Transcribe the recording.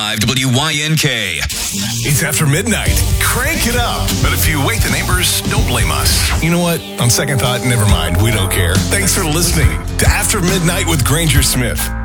WYNK. It's after midnight. Crank it up. But if you wake the neighbors, don't blame us. You know what? On second thought, never mind. We don't care. Thanks for listening to After Midnight with Granger Smith.